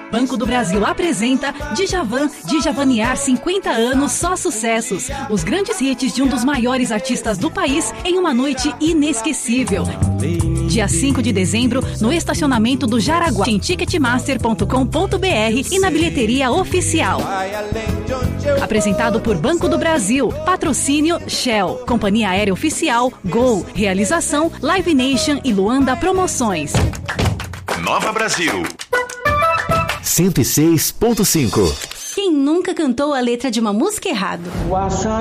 Banco do Brasil apresenta Djavan, Djavanear 50 anos, só sucessos. Os grandes hits de um dos maiores artistas do país em uma noite inesquecível. Dia 5 de dezembro, no estacionamento do Jaraguá, em ticketmaster.com.br e na bilheteria oficial. Apresentado por Banco do Brasil, patrocínio Shell, Companhia Aérea Oficial, Gol, realização Live Nation e Luanda Promoções. Nova Brasil 106.5. Quem nunca cantou a letra de uma música errado?